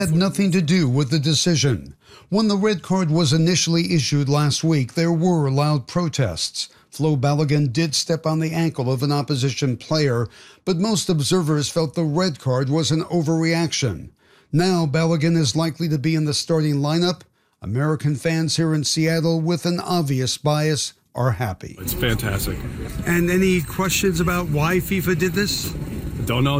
had nothing to do with the decision. When the red card was initially issued last week, there were loud protests. Flo Balogun did step on the ankle of an opposition player, but most observers felt the red card was an overreaction. Now Balogun is likely to be in the starting lineup. American fans here in Seattle with an obvious bias are happy. It's fantastic. And any questions about why FIFA did this? Don't know.